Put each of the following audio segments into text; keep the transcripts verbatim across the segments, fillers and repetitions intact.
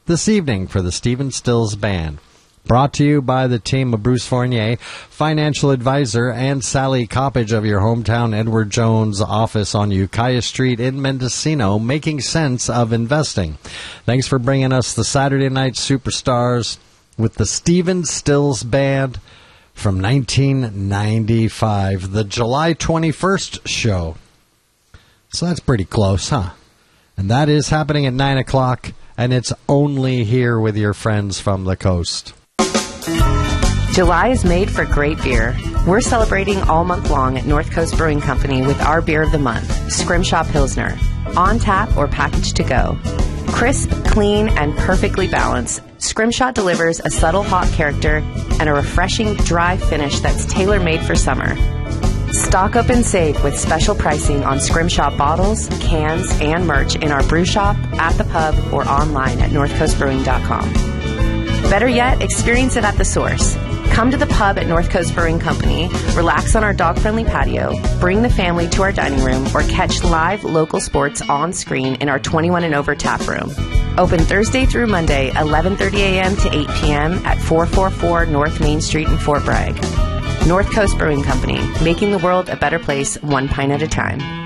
this evening for the Stephen Stills Band. Brought to you by the team of Bruce Fournier, financial advisor, and Sally Coppage of your hometown Edward Jones office on Ukiah Street in Mendocino, making sense of investing. Thanks for bringing us the Saturday Night Superstars with the Stephen Stills Band from nineteen ninety-five, the July twenty-first show. So that's pretty close, huh? And that is happening at nine o'clock, and it's only here with your friends from the coast. July is made for great beer. We're celebrating all month long at North Coast Brewing Company with our beer of the month, Scrimshaw Pilsner. On tap or packaged to go. Crisp, clean, and perfectly balanced, Scrimshaw delivers a subtle hop character and a refreshing dry finish that's tailor-made for summer. Stock up and save with special pricing on Scrimshaw bottles, cans, and merch in our brew shop, at the pub, or online at north coast brewing dot com. Better yet, experience it at the source. Come to the pub at North Coast Brewing Company, relax on our dog-friendly patio, bring the family to our dining room, or catch live local sports on screen in our twenty-one and over tap room. Open Thursday through Monday, eleven thirty a.m. to eight p.m. at four forty-four North Main Street in Fort Bragg. North Coast Brewing Company, making the world a better place one pint at a time.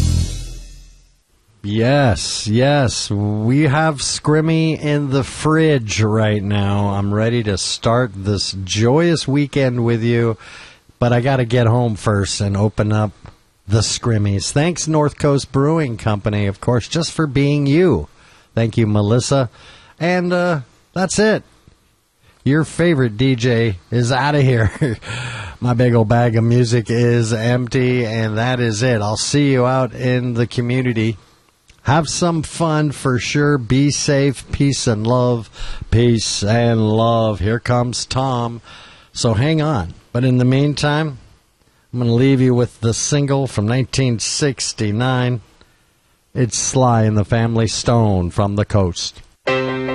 Yes, yes, we have Scrimmy in the fridge right now. I'm ready to start this joyous weekend with you, but I got to get home first and open up the Scrimmies. Thanks, North Coast Brewing Company, of course, just for being you. Thank you, Melissa. And uh, that's it. Your favorite D J is out of here. My big old bag of music is empty, and that is it. I'll see you out in the community. Have some fun for sure. Be safe. Peace and love. Peace and love. Here comes Tom. So hang on. But in the meantime, I'm going to leave you with the single from nineteen sixty-nine. It's Sly and the Family Stone from the coast.